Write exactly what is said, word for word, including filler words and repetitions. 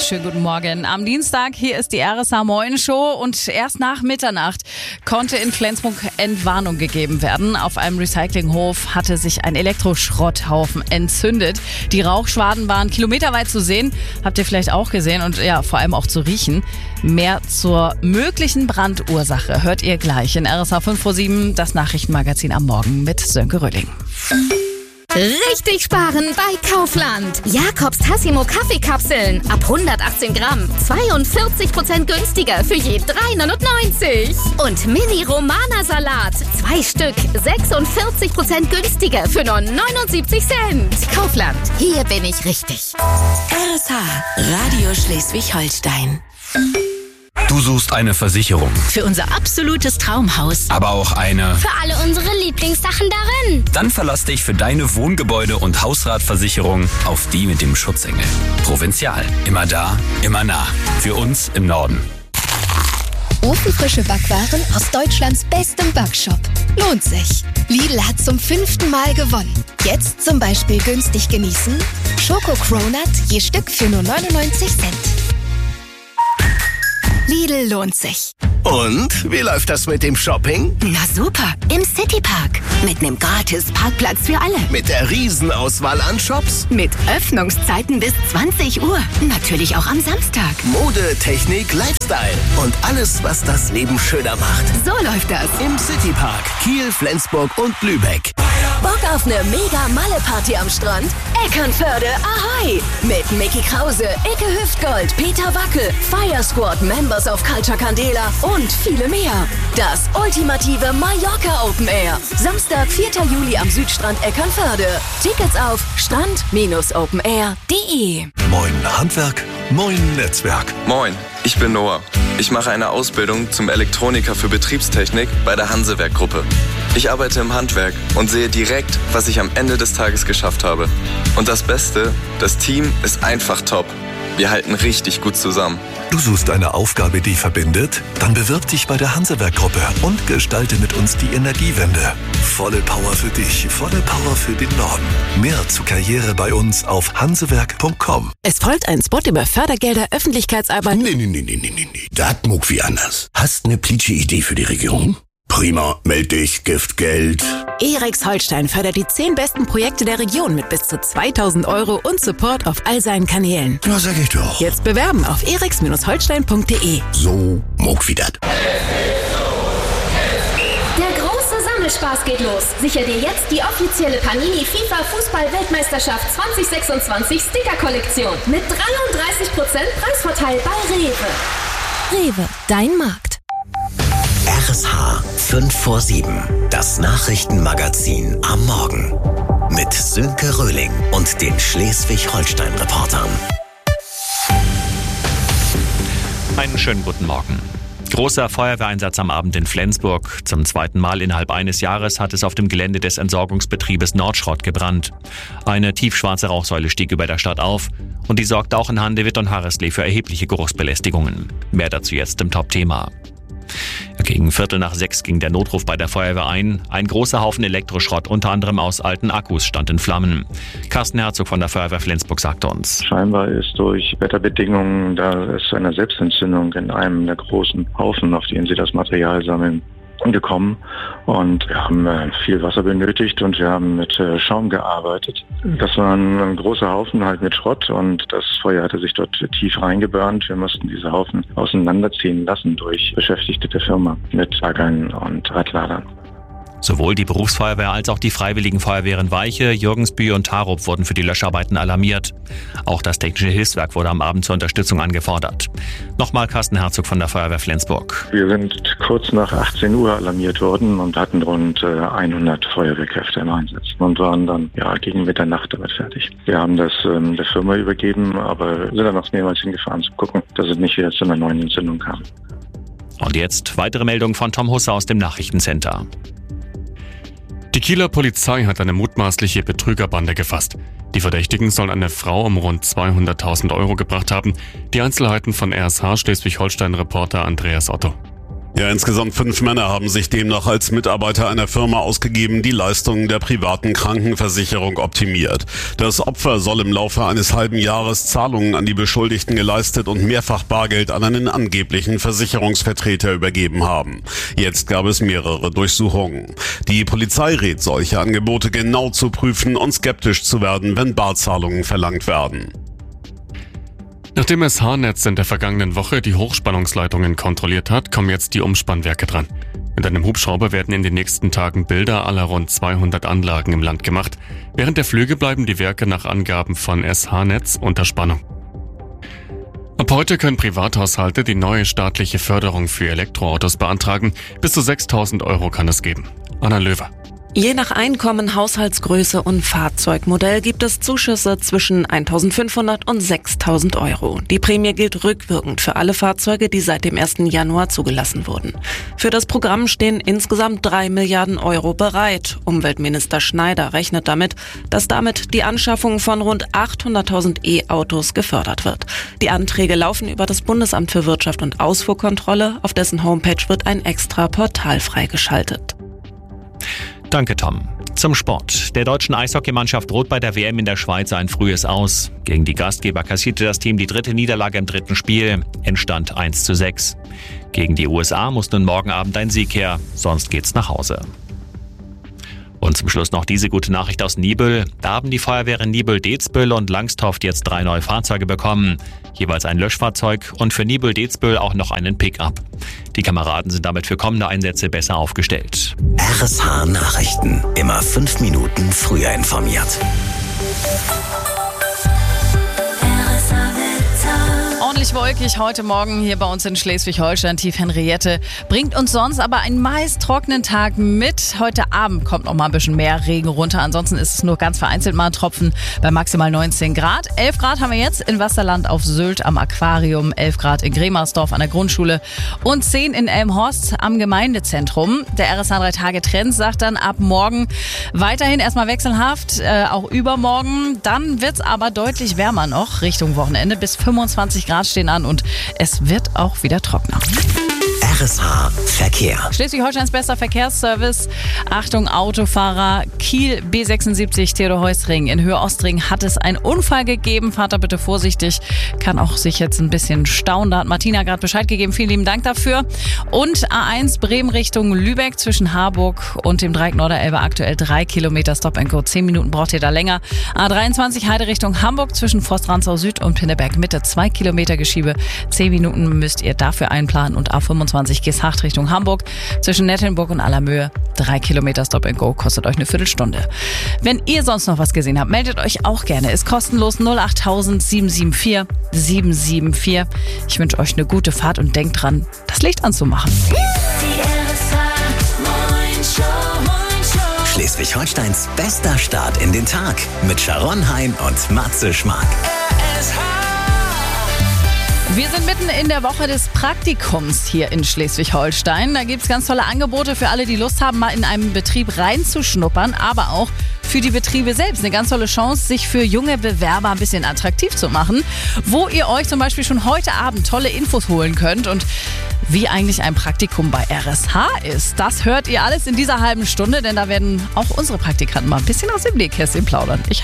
wunderschönen guten Morgen. Am Dienstag, hier ist die R S H Moin Show und erst nach Mitternacht konnte in Flensburg Entwarnung gegeben werden. Auf einem Recyclinghof hatte sich ein Elektroschrotthaufen entzündet. Die Rauchschwaden waren kilometerweit zu sehen, habt ihr vielleicht auch gesehen und ja, vor allem auch zu riechen. Mehr zur möglichen Brandursache hört ihr gleich in R S H fünf vor sieben, das Nachrichtenmagazin am Morgen mit Sönke Röhling. Richtig sparen bei Kaufland. Jakobs Tassimo Kaffeekapseln ab hundertachtzehn Gramm. zweiundvierzig Prozent günstiger für je drei neunundneunzig. Und Mini Romana Salat. Zwei Stück. sechsundvierzig Prozent günstiger für nur neunundsiebzig Cent. Kaufland. Hier bin ich richtig. R S H. Radio Schleswig-Holstein. Du suchst eine Versicherung. Für unser absolutes Traumhaus. Aber auch eine. Für alle unsere Lieblingssachen darin. Dann verlass dich für deine Wohngebäude- und Hausratversicherung auf die mit dem Schutzengel. Provinzial. Immer da, immer nah. Für uns im Norden. Ofenfrische Backwaren aus Deutschlands bestem Backshop. Lohnt sich. Lidl hat zum fünften Mal gewonnen. Jetzt zum Beispiel günstig genießen. Schoko Cronut je Stück für nur neunundneunzig Cent. Lidl lohnt sich. Und? Wie läuft das mit dem Shopping? Na super, im Citypark. Mit nem gratis Parkplatz für alle. Mit der Riesenauswahl an Shops? Mit Öffnungszeiten bis zwanzig Uhr. Natürlich auch am Samstag. Mode, Technik, Lifestyle und alles, was das Leben schöner macht. So läuft das. Im Citypark Kiel, Flensburg und Lübeck. Bock auf eine mega Malle-Party am Strand? Eckernförde, ahoi! Mit Micky Krause, Icke Hüftgold, Peter Wackel, Fire Squad, Members of Culture Candela und viele mehr. Das ultimative Mallorca Open Air. Samstag, vierter Juli am Südstrand Eckernförde. Tickets auf strand open air punkt de. Moin Handwerk, moin Netzwerk. Moin, ich bin Noah. Ich mache eine Ausbildung zum Elektroniker für Betriebstechnik bei der Hansewerk-Gruppe. Ich arbeite im Handwerk und sehe direkt, was ich am Ende des Tages geschafft habe. Und das Beste, das Team ist einfach top. Wir halten richtig gut zusammen. Du suchst eine Aufgabe, die verbindet? Dann bewirb dich bei der Hansewerk-Gruppe und gestalte mit uns die Energiewende. Volle Power für dich, volle Power für den Norden. Mehr zur Karriere bei uns auf hansewerk punkt com. Es folgt ein Spot über Fördergelder, Öffentlichkeitsarbeit. Nee, nee, nee, nee, nee, nee. Das muck wie anders. Hast eine plitsche Idee für die Region? Prima, meld dich, Gift, Geld. Erex Holstein fördert die zehn besten Projekte der Region mit bis zu zweitausend Euro und Support auf all seinen Kanälen. Na, sag ich doch. Jetzt bewerben auf erex holstein punkt de. So, muck wie dat. Der große Sammelspaß geht los. Sicher dir jetzt die offizielle Panini FIFA Fußball-Weltmeisterschaft zwanzig sechsundzwanzig Sticker-Kollektion mit dreiunddreißig Prozent Preisvorteil bei Rewe. Rewe, dein Markt. R S H fünf vor sieben, das Nachrichtenmagazin am Morgen. Mit Sönke Röhling und den Schleswig-Holstein-Reportern. Einen schönen guten Morgen. Großer Feuerwehreinsatz am Abend in Flensburg. Zum zweiten Mal innerhalb eines Jahres hat es auf dem Gelände des Entsorgungsbetriebes Nordschrott gebrannt. Eine tiefschwarze Rauchsäule stieg über der Stadt auf und die sorgte auch in Handewitt und Harreslee für erhebliche Geruchsbelästigungen. Mehr dazu jetzt im Top-Thema. Gegen Viertel nach sechs ging der Notruf bei der Feuerwehr ein. Ein großer Haufen Elektroschrott, unter anderem aus alten Akkus, stand in Flammen. Carsten Herzog von der Feuerwehr Flensburg sagte uns. Scheinbar ist durch Wetterbedingungen, da ist eine Selbstentzündung in einem der großen Haufen, auf denen sie das Material sammeln, gekommen. Und wir haben viel Wasser benötigt und wir haben mit Schaum gearbeitet. Das war ein großer Haufen halt mit Schrott und das Feuer hatte sich dort tief reingebrannt. Wir mussten diese Haufen auseinanderziehen lassen durch Beschäftigte der Firma mit Baggern und Radladern. Sowohl die Berufsfeuerwehr als auch die Freiwilligen Feuerwehren Weiche, Jürgensbühl und Tarup wurden für die Löscharbeiten alarmiert. Auch das Technische Hilfswerk wurde am Abend zur Unterstützung angefordert. Nochmal Carsten Herzog von der Feuerwehr Flensburg. Wir sind kurz nach achtzehn Uhr alarmiert worden und hatten rund hundert Feuerwehrkräfte im Einsatz und waren dann ja gegen Mitternacht damit fertig. Wir haben das ähm, der Firma übergeben, aber sind dann noch mehrmals hingefahren zu gucken, dass es nicht wieder zu einer neuen Entzündung kam. Und jetzt weitere Meldung von Tom Husse aus dem Nachrichtencenter. Die Kieler Polizei hat eine mutmaßliche Betrügerbande gefasst. Die Verdächtigen sollen eine Frau um rund zweihunderttausend Euro gebracht haben. Die Einzelheiten von R S H Schleswig-Holstein-Reporter Andreas Otto. Ja, insgesamt fünf Männer haben sich demnach als Mitarbeiter einer Firma ausgegeben, die Leistungen der privaten Krankenversicherung optimiert. Das Opfer soll im Laufe eines halben Jahres Zahlungen an die Beschuldigten geleistet und mehrfach Bargeld an einen angeblichen Versicherungsvertreter übergeben haben. Jetzt gab es mehrere Durchsuchungen. Die Polizei rät, solche Angebote genau zu prüfen und skeptisch zu werden, wenn Barzahlungen verlangt werden. Nachdem das H-Netz in der vergangenen Woche die Hochspannungsleitungen kontrolliert hat, kommen jetzt die Umspannwerke dran. Mit einem Hubschrauber werden in den nächsten Tagen Bilder aller rund zweihundert Anlagen im Land gemacht. Während der Flüge bleiben die Werke nach Angaben von S H-Netz unter Spannung. Ab heute können Privathaushalte die neue staatliche Förderung für Elektroautos beantragen. Bis zu sechstausend Euro kann es geben. Anna Löwer. Je nach Einkommen, Haushaltsgröße und Fahrzeugmodell gibt es Zuschüsse zwischen eintausendfünfhundert und sechstausend Euro. Die Prämie gilt rückwirkend für alle Fahrzeuge, die seit dem ersten Januar zugelassen wurden. Für das Programm stehen insgesamt drei Milliarden Euro bereit. Umweltminister Schneider rechnet damit, dass damit die Anschaffung von rund achthunderttausend E-Autos gefördert wird. Die Anträge laufen über das Bundesamt für Wirtschaft und Ausfuhrkontrolle. Auf dessen Homepage wird ein extra Portal freigeschaltet. Danke, Tom. Zum Sport. Der deutschen Eishockeymannschaft droht bei der W M in der Schweiz ein frühes Aus. Gegen die Gastgeber kassierte das Team die dritte Niederlage im dritten Spiel. Endstand eins zu sechs. Gegen die U S A muss nun morgen Abend ein Sieg her, sonst geht's nach Hause. Und zum Schluss noch diese gute Nachricht aus Niebüll. Da haben die Feuerwehren Niebüll-Dezbüll und Langstoft jetzt drei neue Fahrzeuge bekommen. Jeweils ein Löschfahrzeug und für Niebüll-Dezbüll auch noch einen Pick-up. Die Kameraden sind damit für kommende Einsätze besser aufgestellt. R S H Nachrichten. Immer fünf Minuten früher informiert. Ordentlich wolkig heute Morgen hier bei uns in Schleswig-Holstein. Tief Henriette bringt uns sonst aber einen meist trockenen Tag mit. Heute Abend kommt noch mal ein bisschen mehr Regen runter. Ansonsten ist es nur ganz vereinzelt mal ein Tropfen bei maximal neunzehn Grad. elf Grad haben wir jetzt in Wasserland auf Sylt am Aquarium, elf Grad in Gremersdorf an der Grundschule und zehn in Elmhorst am Gemeindezentrum. Der R S H drei Tage Trend sagt dann ab morgen weiterhin erstmal wechselhaft, äh, auch übermorgen. Dann wird's aber deutlich wärmer noch Richtung Wochenende. Bis fünfundzwanzig Grad stehen an und es wird auch wieder trockener. R S H Verkehr. Schleswig-Holsteins bester Verkehrsservice. Achtung Autofahrer. Kiel B sechsundsiebzig Theodor-Heuss-Ring. In Höhe-Ostring hat es einen Unfall gegeben. Fahrt da bitte vorsichtig. Kann auch sich jetzt ein bisschen stauen. Da hat Martina gerade Bescheid gegeben. Vielen lieben Dank dafür. Und A eins Bremen Richtung Lübeck zwischen Harburg und dem Dreieck Norderelbe aktuell drei Kilometer Stop and Go. Zehn Minuten braucht ihr da länger. A dreiundzwanzig Heide Richtung Hamburg zwischen Forst-Rantzau Süd und Pinneberg Mitte. Zwei Kilometer Geschiebe. Zehn Minuten müsst ihr dafür einplanen. Und A fünfundzwanzig Geesthacht Richtung Hamburg zwischen Nettelnburg und Allermöhe. Drei Kilometer Stop and Go kostet euch eine Viertelstunde. Wenn ihr sonst noch was gesehen habt, meldet euch auch gerne. Ist kostenlos null acht null sieben sieben vier sieben sieben vier. Ich wünsche euch eine gute Fahrt und denkt dran, das Licht anzumachen. Schleswig-Holsteins bester Start in den Tag mit Sharon Hein und Matze Schmark. Wir sind mitten in der Woche des Praktikums hier in Schleswig-Holstein. Da gibt's ganz tolle Angebote für alle, die Lust haben, mal in einem Betrieb reinzuschnuppern, aber auch für die Betriebe selbst. Eine ganz tolle Chance, sich für junge Bewerber ein bisschen attraktiv zu machen, wo ihr euch zum Beispiel schon heute Abend tolle Infos holen könnt und wie eigentlich ein Praktikum bei R S H ist. Das hört ihr alles in dieser halben Stunde, denn da werden auch unsere Praktikanten mal ein bisschen aus dem Nähkästchen plaudern. Ich